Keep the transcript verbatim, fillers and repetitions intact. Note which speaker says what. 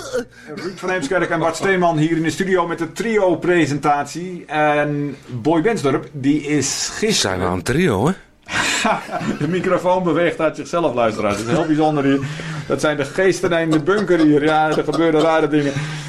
Speaker 1: Ruud van Heemskerk en Bart Steeman hier in de studio met de trio-presentatie. En Boy Bensdorp, die is gisteren...
Speaker 2: Zijn we aan het trio, hè?
Speaker 1: De microfoon beweegt uit zichzelf, luisteraars. Dat is heel bijzonder hier. Dat zijn de geesten in de bunker hier. Ja, er gebeuren rare dingen.